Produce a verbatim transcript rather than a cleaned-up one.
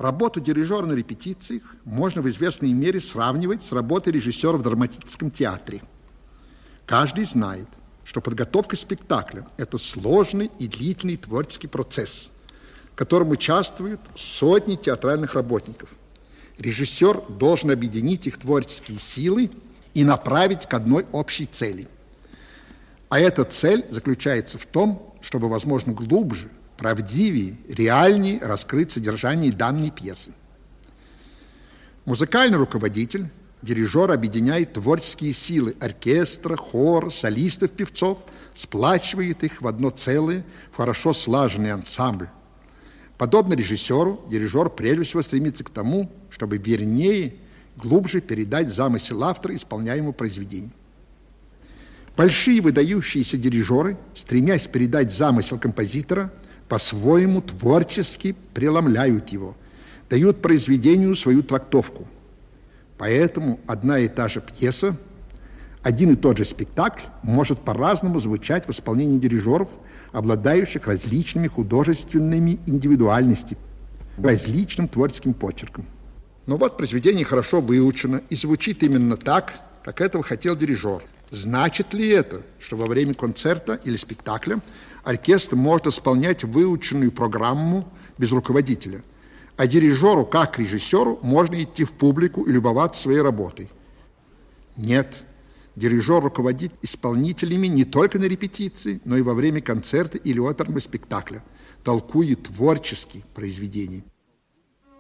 Работу дирижера на репетициях можно в известной мере сравнивать с работой режиссера в драматическом театре. Каждый знает, что подготовка спектакля – это сложный и длительный творческий процесс, в котором участвуют сотни театральных работников. Режиссер должен объединить их творческие силы и направить к одной общей цели. А эта цель заключается в том, чтобы, возможно, глубже, правдивее, реальнее раскрыть содержание данной пьесы. Музыкальный руководитель, дирижер объединяет творческие силы оркестра, хора, солистов, певцов, сплачивает их в одно целое, в хорошо слаженный ансамбль. Подобно режиссеру, дирижер прежде всего стремится к тому, чтобы вернее, глубже передать замысел автора исполняемого произведения. Большие выдающиеся дирижеры, стремясь передать замысел композитора, по-своему творчески преломляют его, дают произведению свою трактовку. Поэтому одна и та же пьеса, один и тот же спектакль может по-разному звучать в исполнении дирижеров, обладающих различными художественными индивидуальностями, различным творческим почерком. Но вот произведение хорошо выучено и звучит именно так, как этого хотел дирижер. Значит ли это, что во время концерта или спектакля оркестр может исполнять выученную программу без руководителя, а дирижеру, как режиссеру, можно идти в публику и любоваться своей работой? Нет. Дирижер руководит исполнителями не только на репетиции, но и во время концерта или оперного спектакля, толкует творческие произведения.